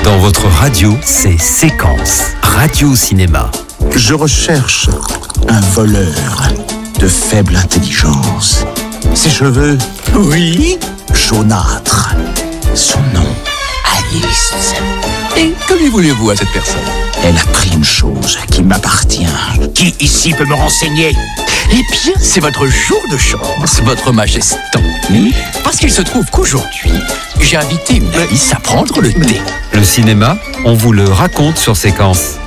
Dans votre radio, c'est Séquence, radio-cinéma. Je recherche un voleur de faible intelligence. Ses cheveux, Oui. jaunâtres. Son nom, Alice. Et que lui voulez-vous à cette personne? Elle a pris une chose qui m'appartient. Qui ici peut me renseigner? Eh bien, c'est votre jour de chance, votre majesté. Parce qu'il se trouve qu'aujourd'hui, j'ai invité une Alice à prendre le thé. Le cinéma, on vous le raconte sur Séquence.